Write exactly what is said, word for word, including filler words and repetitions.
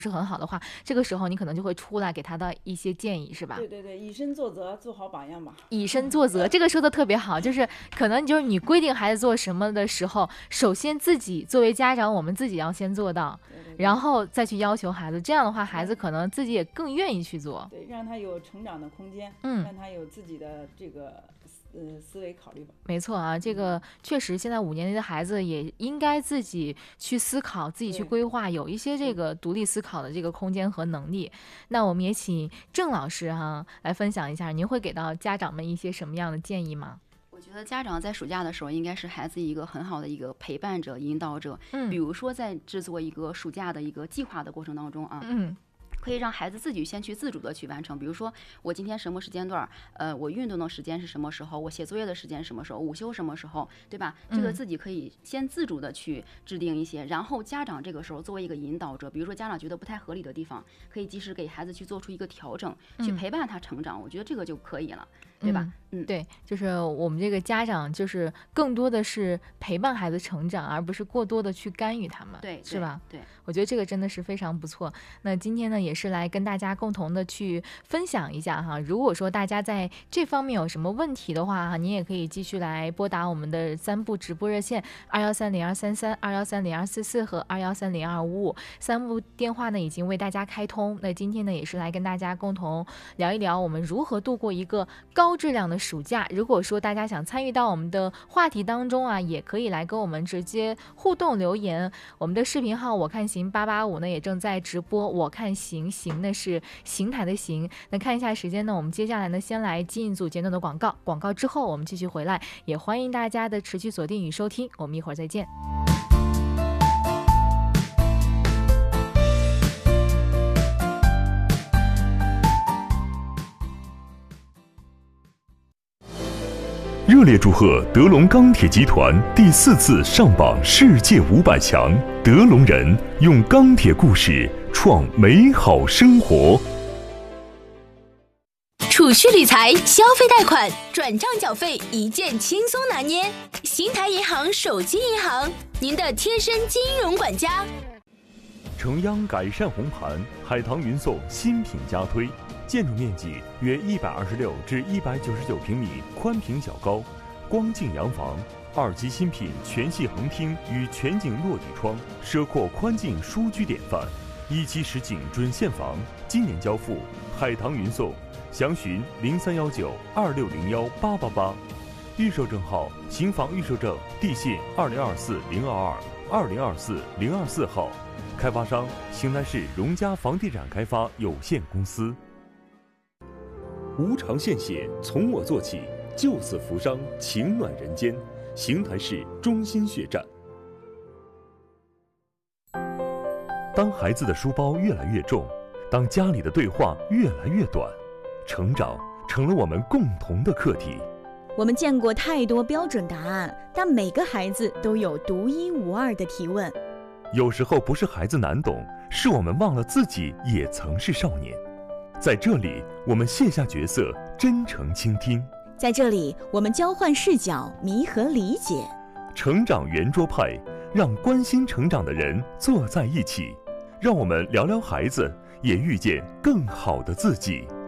是很好的话，这个时候你可能就会出来给他的一些建议，是吧？ 对对对，以身作则，做好榜样吧。 以身作则，这个说的特别好，就是可能就是你规定孩子做什么的时候，首先自己作为家长，我们自己要先做到， 对对对， 然后再去要求孩子，这样的话，孩子可能自己也更愿意去做。 对，让他有成长的空间， 嗯， 让他有自己的这个呃思维考虑吧。 没错啊，这个确实，现在五年级的孩子也应该自己去思考，自己去规划，有一些这个独立思考的这个空间和能力。那我们也请郑老师哈、啊、来分享一下，您会给到家长们一些什么样的建议吗？ 我觉得家长在暑假的时候应该是孩子一个很好的一个陪伴者、引导者。 嗯， 比如说在制作一个暑假的一个计划的过程当中啊， 嗯。 可以让孩子自己先去自主的去完成，比如说我今天什么时间段，呃，我运动的时间是什么时候，我写作业的时间什么时候，午休什么时候，对吧？这个自己可以先自主的去制定一些，然后家长这个时候作为一个引导者，比如说家长觉得不太合理的地方，可以及时给孩子去做出一个调整，去陪伴他成长，我觉得这个就可以了。对吧？ 嗯，对，就是我们这个家长，就是更多的是陪伴孩子成长，而不是过多的去干预他们， 对， 是吧？ 对， 我觉得这个真的是非常不错。那今天呢，也是来跟大家共同的去分享一下哈。如果说大家在这方面有什么问题的话哈，您也可以继续来拨打我们的三部直播热线二幺三零二三三、二幺三零二四四和二幺三零二五五，三部电话呢已经为大家开通。那今天呢，也是来跟大家共同聊一聊我们如何度过一个高质量的暑假。如果说大家想参与到我们的话题当中啊，也可以来跟我们直接互动留言。我们的视频号我看行八八五呢也正在直播，我看行行呢是邢台的行。那看一下时间呢，我们接下来呢先来进一组简短的广告，广告之后我们继续回来，也欢迎大家的持续锁定与收听，我们一会儿再见。 热烈祝贺德龙钢铁集团第四次上榜世界五百强，德龙人用钢铁故事创美好生活。 储蓄理财、消费贷款、转账缴费一键轻松拿捏，邢台银行手机银行，您的贴身金融管家。 城央改善红盘，海棠云颂新品加推。建筑面积约一百二十六至一百九十九平米，宽平小高，光净洋房，二期新品全系横厅与全景落地窗，奢阔宽净舒居典范。一期实景准现房，今年交付，海棠云颂，详询零三幺九二六零幺八八八。预售证号：新房预售证，地信二零二四零二二二零二四零二四号，开发商：邢台市荣家房地产开发有限公司。无偿献血，从我做起，救死扶伤，情暖人间。邢台市中心血站。当孩子的书包越来越重，当家里的对话越来越短，成长成了我们共同的课题。 我们见过太多标准答案，但每个孩子都有独一无二的提问。 有时候不是孩子难懂，是我们忘了自己也曾是少年。在这里，我们卸下角色，真诚倾听。 在这里，我们交换视角，弥合理解。 成长圆桌派，让关心成长的人坐在一起，让我们聊聊孩子，也遇见更好的自己。